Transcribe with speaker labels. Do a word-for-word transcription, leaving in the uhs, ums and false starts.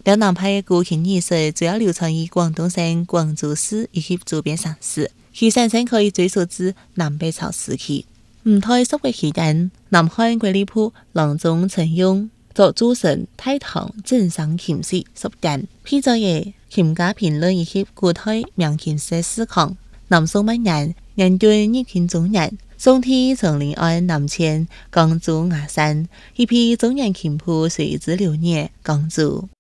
Speaker 1: 两南派古琴艺术主要流传于广东省广州市以及周边省市，其生成可以追溯至南北朝时期。五代十国期间，南汉国立府郎中陈顼作诸神太堂正上琴式十件，披载嘅琴家评论以及古代名琴社史况。南宋末年，人对入琴中人，宋替从临安南迁江州崖山，一批中原琴谱随之流年江州。